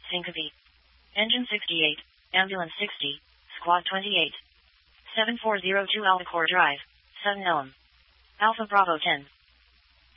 Syncope. Engine 68, Ambulance 60, Squad 28. 7402 Albacore Drive, Sutton Elm. Alpha Bravo 10.